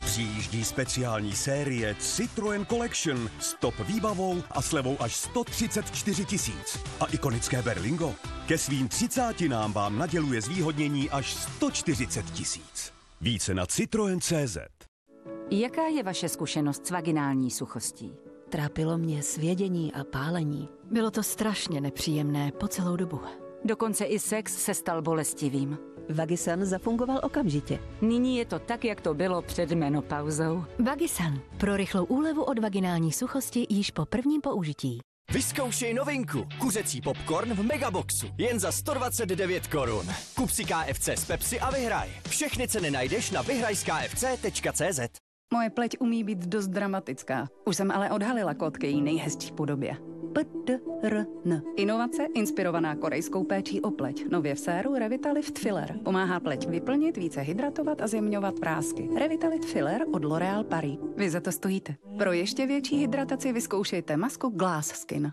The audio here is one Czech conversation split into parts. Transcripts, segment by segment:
Přijíždí speciální série Citroën Collection s top výbavou a slevou až 134 000. A ikonické Berlingo ke svým 30 vám naděluje zvýhodnění až 140 000. Více na Citroen.cz. Jaká je vaše zkušenost s vaginální suchostí? Trápilo mě svědění a pálení. Bylo to strašně nepříjemné po celou dobu. Dokonce i sex se stal bolestivým. Vagisan zafungoval okamžitě. Nyní je to tak, jak to bylo před menopauzou. Vagisan. Pro rychlou úlevu od vaginální suchosti již po prvním použití. Vyzkoušej novinku. Kuřecí popcorn v Megaboxu. Jen za 129 korun. Kup si KFC s Pepsi a vyhraj. Všechny ceny najdeš na vyhrajskfc.cz. Moje pleť umí být dost dramatická. Už jsem ale odhalila kód k její nejhezčí podobě. PDRN. Inovace inspirovaná korejskou péčí o pleť. Nově v séru Revitalift Filler. Pomáhá pleť vyplnit, více hydratovat a zjemňovat prásky. Revitalift Filler od L'Oréal Paris. Vy za to stojíte. Pro ještě větší hydrataci vyzkoušejte masku Glass Skin.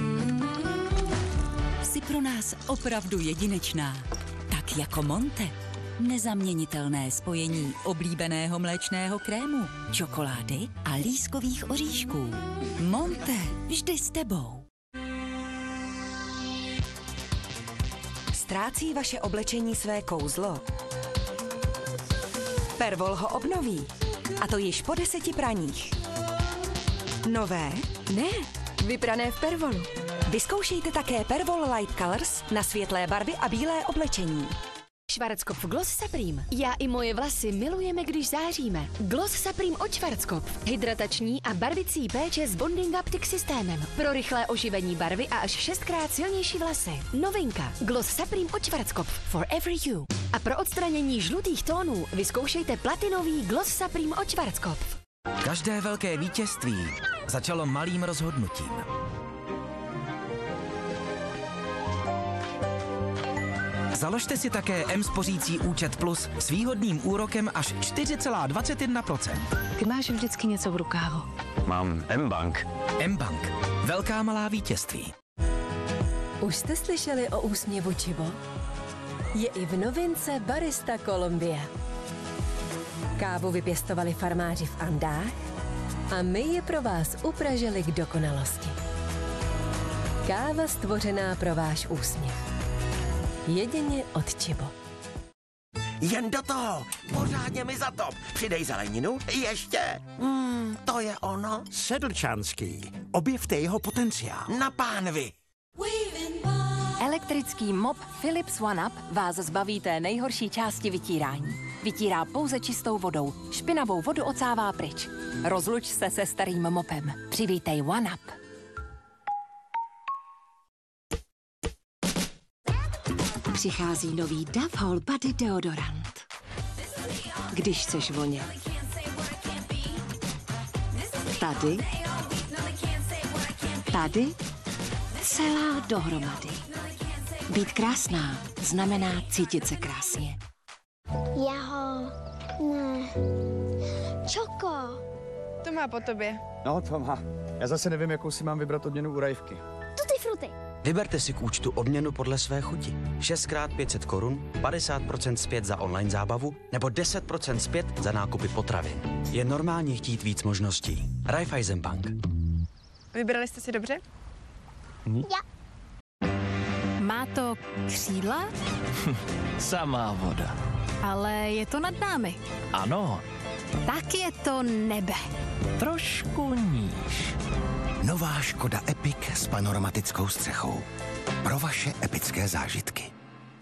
Jsi pro nás opravdu jedinečná. Tak jako Monte. Nezaměnitelné spojení oblíbeného mléčného krému, čokolády a lískových oříšků. Monte, vždy s tebou. Ztrácí vaše oblečení své kouzlo? Pervol ho obnoví. A to již po 10 praních. Nové? Ne, vyprané v Pervolu. Vyzkoušejte také Pervol Light Colors na světlé barvy a bílé oblečení. Schwarzkopf Gloss Supreme. Já i moje vlasy milujeme, když záříme. Gloss Supreme od Schwarzkopf. Hydratační a barvicí péče s Bonding Optic systémem. Pro rychlé oživení barvy a až 6krát silnější vlasy. Novinka. Gloss Supreme od Schwarzkopf. For every you. A pro odstranění žlutých tónů vyzkoušejte platinový Gloss Supreme od Schwarzkopf. Každé velké vítězství začalo malým rozhodnutím. Založte si také M-spořící účet Plus s výhodným úrokem až 4,21%. Ty máš vždycky něco v rukávu. Mám M-Bank. M-Bank. Velká malá vítězství. Už jste slyšeli o úsměvu Chibo? Je i v novince Barista Colombia. Kávu vypěstovali farmáři v Andách a my ji pro vás upražili k dokonalosti. Káva stvořená pro váš úsměv. Jedině od Chibo. Jen do toho! Pořádně mi zatop! Přidej zeleninu, ještě! To je ono. Sedlčanský. Objevte jeho potenciál. Na pánvi! Elektrický mop Philips OneUp vás zbaví té nejhorší části vytírání. Vytírá pouze čistou vodou. Špinavou vodu ocává pryč. Rozluč se se starým mopem. Přivítej OneUp. Přichází nový Dove Whole Body deodorant. Když chceš vonět. Tady. Tady. Celá dohromady. Být krásná znamená cítit se krásně. Ne. Čoko. To má po tobě. No, to má. Já zase nevím, jakou si mám vybrat odměnu u Rajvky. Tutti frutti. Vyberte si k účtu odměnu podle své chuti. 6x 500 korun, 50% zpět za online zábavu nebo 10% zpět za nákupy potravin. Je normálně chtít víc možností. Raiffeisenbank. Vybrali jste si dobře? Já. Má to křídla? Samá voda. Ale je to nad námi. Ano. Tak je to nebe. Trošku níž. Nová Škoda Epic s panoramatickou střechou. Pro vaše epické zážitky.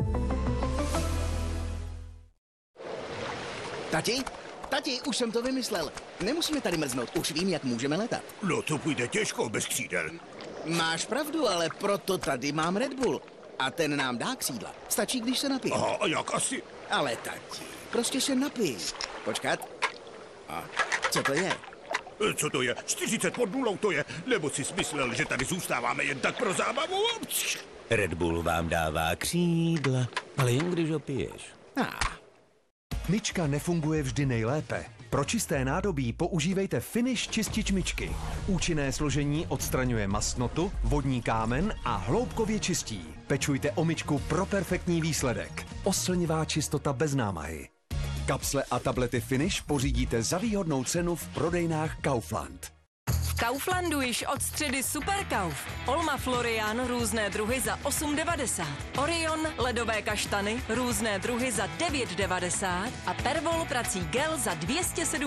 Tati, už jsem to vymyslel. Nemusíme tady mrznout, už vím, jak můžeme letat. No to půjde těžko bez křídel. Máš pravdu, ale proto tady mám Red Bull. A ten nám dá křídla. Stačí, když se napijeme. Aha, a jak asi? Ale tati, prostě se napij. Počkat. A co to je? Co to je? 40 pod nulou to je? Nebo jsi smyslel, že tady zůstáváme jen tak pro zábavu? Red Bull vám dává křídla, ale jen když ho piješ. Myčka nefunguje vždy nejlépe. Pro čisté nádobí používejte Finish čistič myčky. Účinné složení odstraňuje mastnotu, vodní kámen a hloubkově čistí. Pečujte o myčku pro perfektní výsledek. Oslnivá čistota bez námahy. Kapsle a tablety Finish pořídíte za výhodnou cenu v prodejnách Kaufland. V Kauflandu již od středy Superkauf. Olma Florian různé druhy za 8,90. Orion ledové kaštany různé druhy za 9,90 a Pervol prací gel za 207